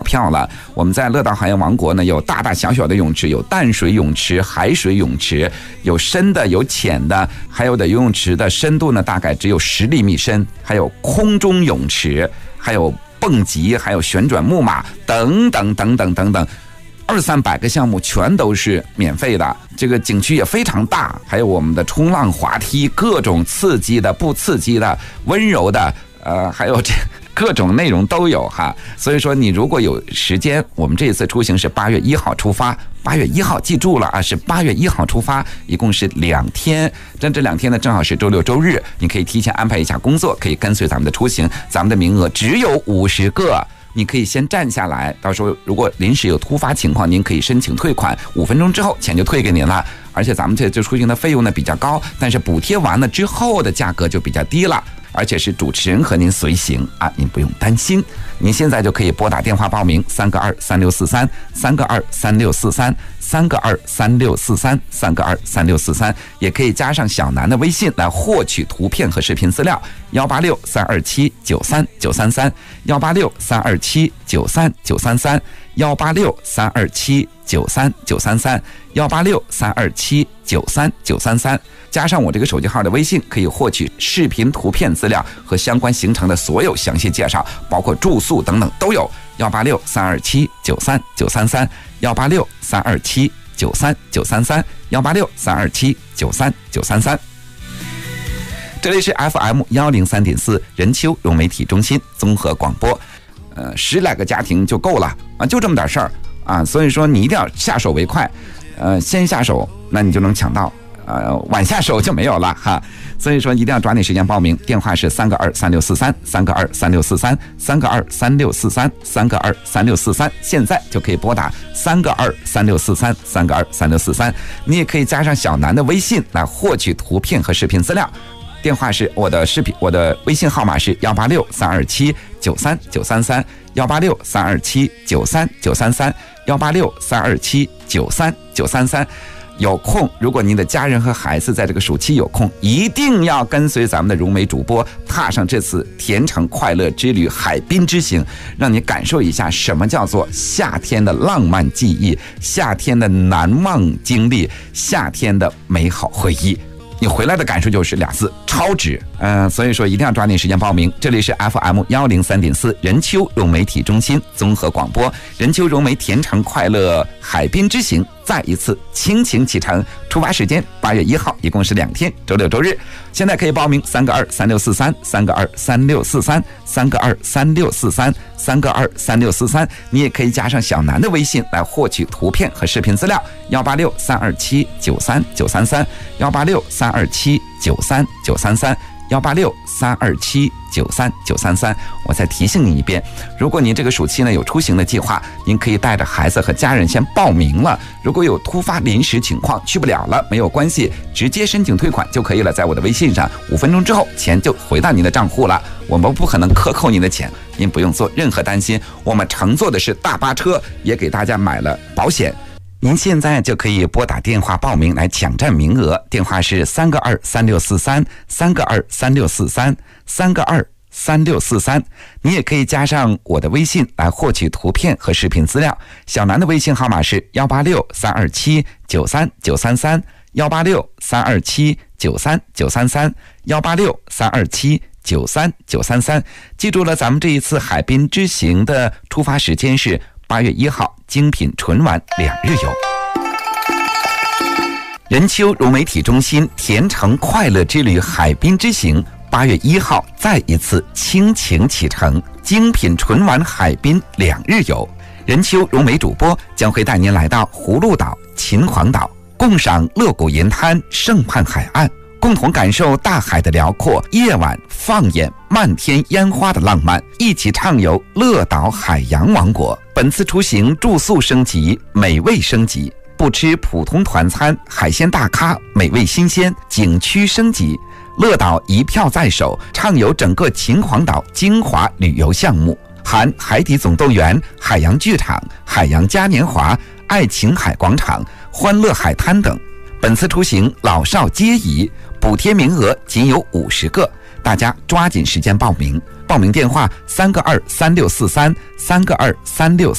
票了。我们在乐岛海洋王国呢，有大大小小的泳池，有淡水泳池、海水泳池，有深的有浅的，还有的游泳池的深度呢大概只有10厘米深，还有空中泳池，还有蹦极，还有旋转木马等等等等等等，200-300个项目全都是免费的。这个景区也非常大，还有我们的冲浪滑梯，各种刺激的、不刺激的、温柔的，还有这各种内容都有哈。所以说你如果有时间，我们这一次出行是8月1号出发，8月1号记住了啊，是8月1号出发，一共是2天。这2天呢正好是周六周日，你可以提前安排一下工作，可以跟随咱们的出行。咱们的名额只有50个，你可以先站下来，到时候如果临时有突发情况，您可以申请退款，5分钟之后钱就退给您了。而且咱们这出行的费用呢比较高，但是补贴完了之后的价格就比较低了，而且是主持人和您随行啊，您不用担心。您现在就可以拨打电话报名3个23643，3个23643，3个23643，3个23643，也可以加上小南的微信来获取图片和视频资料，186-327-93933，186-327-93933，186-327-93933，加上我这个手机号的微信，可以获取视频、图片资料和相关行程的所有详细介绍，包括住宿等等都有。186-327-93933，186-327-93933，186-327-93933。这里是 FM103.4 人丘融媒体中心综合广播，10来个家庭就够了啊，就这么点事儿啊，所以说你一定要下手为快，先下手，那你就能抢到。晚下手就没有了哈，所以说一定要抓紧时间报名。电话是3个23643，3个23643，3个23643，3个23643，现在就可以拨打3个23643，3个23643。你也可以加上小南的微信来获取图片和视频资料。电话是我的微信号码是186-327-93933，186-327-93933，186-327-93933。有空，如果您的家人和孩子在这个暑期有空，一定要跟随咱们的融媒主播踏上这次甜橙快乐之旅海滨之行，让你感受一下什么叫做夏天的浪漫记忆，夏天的难忘经历，夏天的美好回忆。你回来的感受就是2字：超值。所以说一定要抓紧时间报名。这里是 FM103.4 人丘融媒体中心综合广播，人丘融媒甜橙快乐海滨之行再一次倾情启程。出发时间8月1号，一共是2天，周六周日。现在可以报名3个23643，3个23643，3个23643，你也可以加上小南的微信来获取图片和视频资料，186-327-93933，186-327-93933，186-327-93933。我再提醒你一遍，如果您这个暑期呢有出行的计划，您可以带着孩子和家人先报名了。如果有突发临时情况去不了了，没有关系，直接申请退款就可以了，在我的微信上，5分钟之后钱就回到您的账户了。我们不可能克扣您的钱，您不用做任何担心。我们乘坐的是大巴车，也给大家买了保险。您现在就可以拨打电话报名来抢占名额，电话是3个23643，3个23643，3个23643。你也可以加上我的微信来获取图片和视频资料。小南的微信号码是186-327-93933，186-327-93933，186-327-93933。记住了，咱们这一次海滨之行的出发时间是8月1号，精品纯玩2日游。人丘融媒体中心甜橙快乐之旅海滨之行8月1号再一次倾情启程，精品纯玩海滨2日游。人丘融媒主播将会带您来到葫芦岛、秦皇岛，共赏乐谷银滩、胜畔海岸，共同感受大海的辽阔，夜晚放眼漫天烟花的浪漫，一起畅游乐岛海洋王国。本次出行住宿升级，美味升级，不吃普通团餐，海鲜大咖，美味新鲜，景区升级。乐岛一票在手，畅游整个秦皇岛精华旅游项目，含海底总动员、海洋剧场、海洋嘉年华、爱琴海广场、欢乐海滩等。本次出行老少皆宜，补贴名额仅有50个，大家抓紧时间报名。报名电话3个23643，3个23643。